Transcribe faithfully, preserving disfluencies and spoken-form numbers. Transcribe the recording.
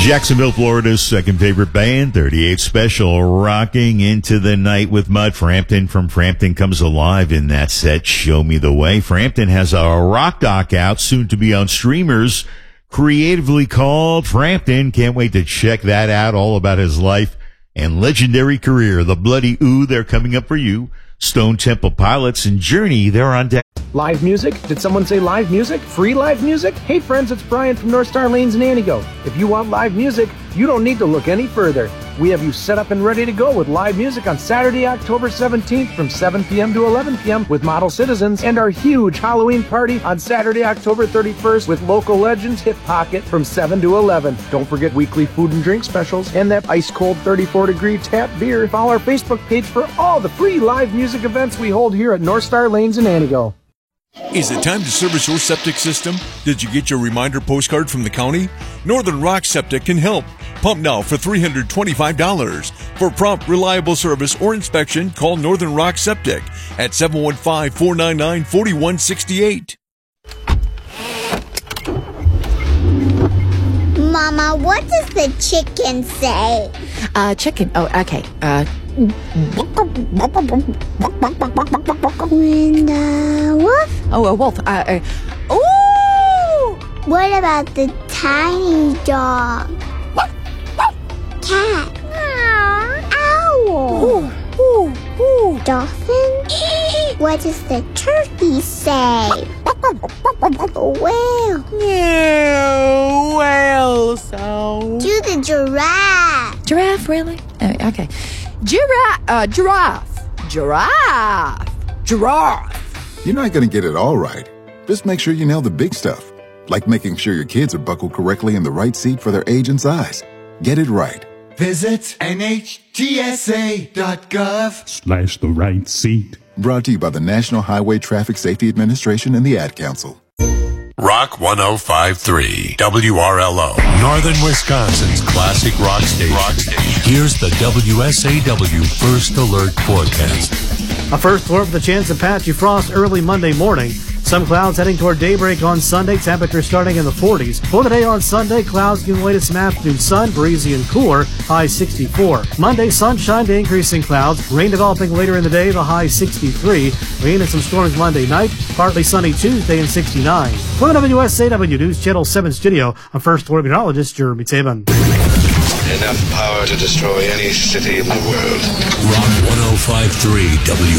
Jacksonville, Florida's second favorite band, thirty-eight Special, rocking into the night with Mud. Frampton from Frampton comes alive in that set, Show Me the Way. Frampton has a rock doc out, soon to be on streamers, creatively called Frampton. Can't wait to check that out, all about his life and legendary career. The Bloody Ooh, they're coming up for you. Stone Temple Pilots and Journey, they're on deck. Live music? Did someone say live music? Free live music? Hey friends, it's Brian from North Star Lanes in Antigo. If you want live music, you don't need to look any further. We have you set up and ready to go with live music on Saturday, October seventeenth from seven p.m. to eleven p.m. with Model Citizens, and our huge Halloween party on Saturday, October thirty-first with local legends Hip Pocket from seven to eleven. Don't forget weekly food and drink specials and that ice-cold thirty-four degree tap beer. Follow our Facebook page for all the free live music events we hold here at North Star Lanes in Antigo. Is it time to service your septic system? Did you get your reminder postcard from the county? Northern Rock Septic can help. Pump now for three hundred twenty-five dollars. For prompt, reliable service or inspection, call Northern Rock Septic at seven one five, four nine nine, four one six eight. Mama, what does the chicken say? Uh, chicken. Oh, okay. Uh... When the wolf? Oh, a wolf. Uh, uh, ooh! What about the tiny dog? Cat? Owl? Ooh, ooh, ooh. Dolphin? What does the turkey say? Whale? Yeah, whale sound. Do the giraffe. Giraffe, really? Uh, okay. Giraffe, uh, giraffe, giraffe, giraffe. You're not going to get it all right. Just make sure you nail the big stuff, like making sure your kids are buckled correctly in the right seat for their age and size. Get it right. Visit N H T S A dot gov slash the right seat. Brought to you by the National Highway Traffic Safety Administration and the Ad Council. Rock one oh five point three, W R L O, Northern Wisconsin's classic rock station. Rock station. Here's the W S A W First Alert forecast. A first alert with a chance of patchy frost early Monday morning. Some clouds heading toward daybreak on Sunday, temperature starting in the forties. For the day on Sunday, clouds giving way to some afternoon sun, breezy and cooler, high sixty-four. Monday, sunshine to increasing clouds, rain developing later in the day, the high sixty-three. Rain and some storms Monday night, partly sunny Tuesday and sixty-nine. From the W S A W News Channel seven studio, I'm First Alert Meteorologist Jeremy Taban. Enough power to destroy any city in the world. Rock one oh five point three W